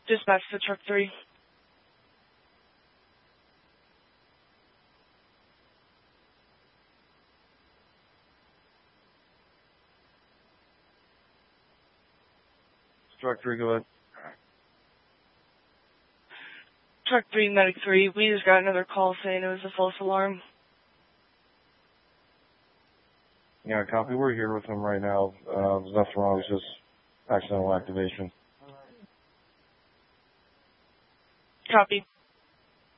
Dispatch to truck 3. Truck 3, go ahead. Truck 3, Medic 3, we just got another call saying it was a false alarm. Yeah, copy. We're here with him right now. There's nothing wrong. It's just accidental activation. Copy.